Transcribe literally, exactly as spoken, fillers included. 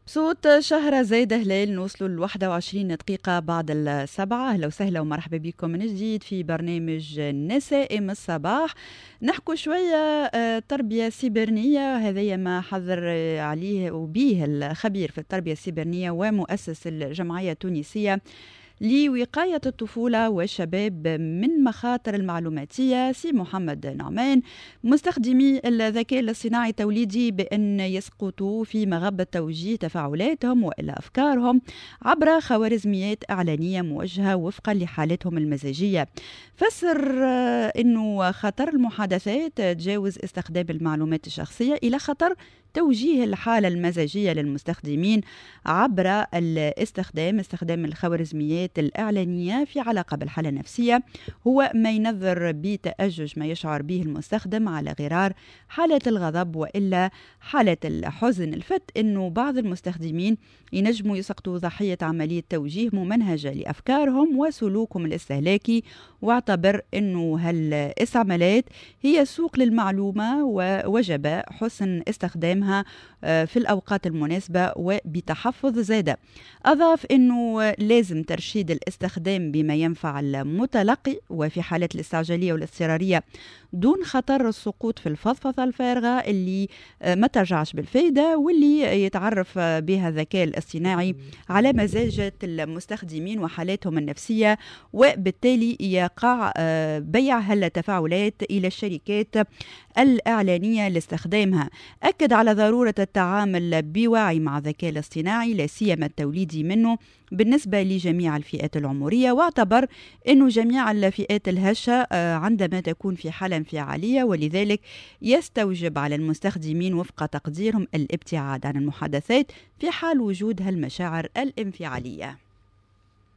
بصوت شهرزاد هلال نوصلوا ل واحد وعشرين دقيقة بعد السبعة. أهلا وسهلا ومرحبا بكم من جديد في برنامج نسائم الصباح. نحكوا شوية آه، تربية سيبرانية، هذا ما حذر آه، عليه وبيه الخبير في التربية السيبرانية ومؤسس الجمعية التونسية لوقاية الطفولة والشباب من مخاطر المعلوماتية، سي محمد نعمان. مستخدمي الذكاء الاصطناعي التوليدي بأن يسقطوا في مغبة توجيه تفاعلاتهم وإلا أفكارهم عبر خوارزميات إعلانية موجهة وفقا لحالتهم المزاجية. فسر آه، أنه خطر المحادثات تجاوز استخدام المعلومات الشخصية إلى خطر توجيه الحالة المزاجية للمستخدمين عبر الاستخدام استخدام الخوارزميات الإعلانية في علاقة بالحالة النفسية، هو ما ينظر بتأجج ما يشعر به المستخدم على غرار حالة الغضب وإلا حالة الحزن. الفت أنه بعض المستخدمين ينجموا يسقطوا ضحية عملية توجيه ممنهجة لأفكارهم وسلوكهم الاستهلاكي، واعتبر أنه هالاستعمالات هي سوق للمعلومة ووجب حسن استخدامها في الأوقات المناسبة وبتحفظ زادة. أضاف أنه لازم ترشيد الاستخدام بما ينفع المتلقي وفي حالة الاستعجالية والاضطرارية دون خطر السقوط في الفضفضة الفارغة اللي ما ترجعش بالفايدة واللي يتعرف بها الذكاء الاصطناعي على مزاجة المستخدمين وحالاتهم النفسية، وبالتالي يقع بيع هالتفاعلات إلى الشركات الإعلانية لاستخدامها. أكد على ضرورة التعامل بوعي مع الذكاء الاصطناعي لا سيما التوليدي منه بالنسبة لجميع الفئات العمرية، واعتبر أنه جميع الفئات الهشة عندما تكون في حالة انفعالية، ولذلك يستوجب على المستخدمين وفق تقديرهم الابتعاد عن المحادثات في حال وجود هالمشاعر الانفعالية.